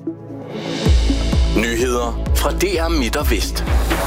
Nyheder fra DR Midt og Vest.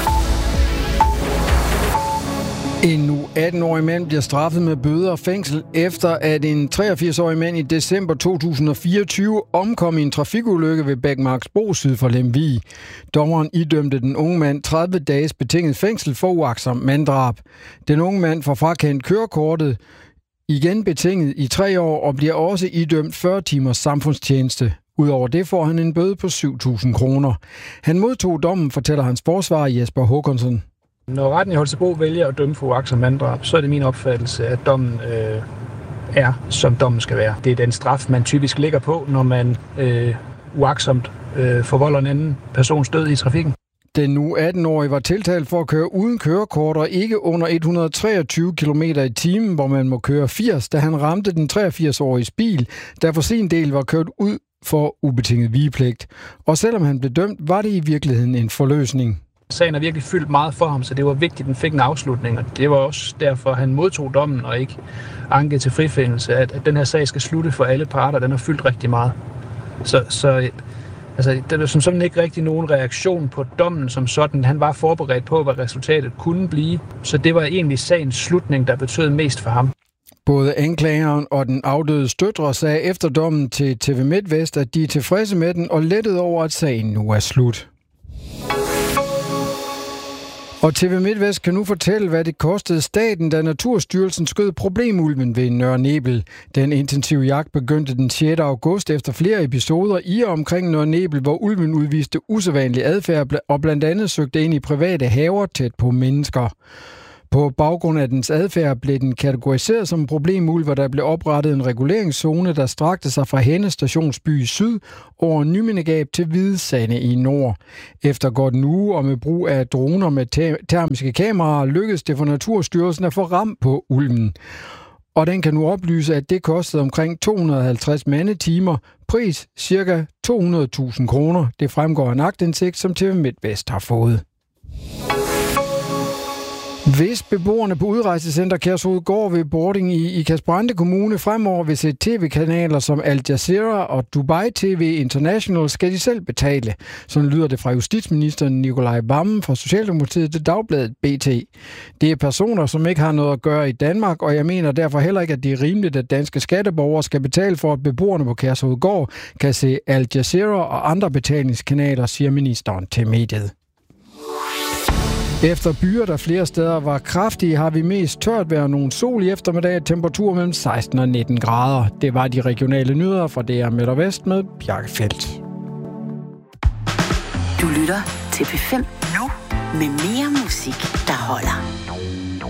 En nu 18-årig mand bliver straffet med bøder og fængsel, efter at en 83-årig mand i december 2024 omkom i en trafikulykke ved Bækmarksbro syd for Lemvig. Dommeren idømte den unge mand 30 dages betinget fængsel for uagtsomt manddrab. Den unge mand får frakendt kørekortet, igen betinget i 3 år, og bliver også idømt 40 timers samfundstjeneste. Udover det får han en bøde på 7.000 kroner. Han modtog dommen, fortæller hans forsvarer Jesper Håkonsen. Når retten i Holstebro vælger at dømme for uagtsomt manddrab, så er det min opfattelse, at dommen er, som dommen skal være. Det er den straf, man typisk ligger på, når man uagtsomt forvolder en anden persons død i trafikken. Den nu 18-årige var tiltalt for at køre uden kørekort og ikke under 123 km i timen, hvor man må køre 80, da han ramte den 83-åriges bil, der for sin del var kørt ud for ubetinget vigepligt. Og selvom han blev dømt, var det i virkeligheden en forløsning. Sagen har virkelig fyldt meget for ham, så det var vigtigt, at den fik en afslutning, og det var også derfor, han modtog dommen og ikke ankede til frifindelse, at den her sag skal slutte for alle parter. Den har fyldt rigtig meget. Så der er som sådan ikke rigtig nogen reaktion på dommen som sådan. Han var forberedt på, hvad resultatet kunne blive, så det var egentlig sagens slutning, der betød mest for ham. Både anklageren og den afdøde døtre sagde efter dommen til TV MidtVest, at de er tilfredse med den og lettet over, at sagen nu er slut. Og TV MidtVest kan nu fortælle, hvad det kostede staten, da Naturstyrelsen skød problemulven ved Nørre Nebel. Den intensive jagt begyndte den 6. august efter flere episoder i og omkring Nørre Nebel, hvor ulven udviste usædvanlig adfærd og blandt andet søgte ind i private haver tæt på mennesker. På baggrund af dens adfærd blev den kategoriseret som problemulv, hvor der blev oprettet en reguleringszone, der strakte sig fra Henne Stationsby i syd over Nymindegab til Hvide Sande i nord. Efter godt en uge og med brug af droner med termiske kameraer lykkedes det for Naturstyrelsen at få ram på ulven. Og den kan nu oplyse, at det kostede omkring 250 mandetimer, pris ca. 200.000 kroner. Det fremgår af en aktindsigt, som TV MidtVest har fået. Hvis beboerne på udrejsecenter Kærshovedgård ved Bording i Ikast-Brande Kommune fremover vil se tv-kanaler som Al Jazeera og Dubai TV International, skal de selv betale. Sådan lyder det fra justitsministeren Nicolai Wammen fra Socialdemokratiet til Dagbladet BT. Det er personer, som ikke har noget at gøre i Danmark, og jeg mener derfor heller ikke, at det er rimeligt, at danske skatteborgere skal betale for, at beboerne på Kærshovedgård kan se Al Jazeera og andre betalingskanaler, siger ministeren til mediet. Efter byer, der flere steder var kraftige, har vi mest tørt vejr, nogen sol i eftermiddag, temperatur mellem 16 og 19 grader. Det var de regionale nyheder fra DR Midt og Vest med Bjarke Feldt. Du lytter til P5 nu med mere musik, der holder.